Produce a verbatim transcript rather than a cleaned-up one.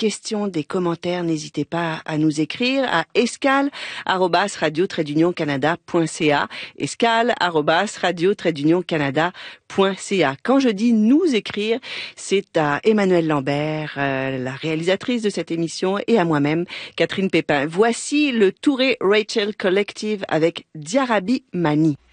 questions, des commentaires, n'hésitez pas à nous écrire à escale arobase radio trait d'union canada point c a, escale arobase radio trait d'union canada point c a. Quand je dis nous écrire, c'est à Emmanuelle Lambert, euh, la réalisatrice de cette émission, et à moi-même, Catherine Pépin. Voici le Touré Rachel Collective avec Diarabi Mani.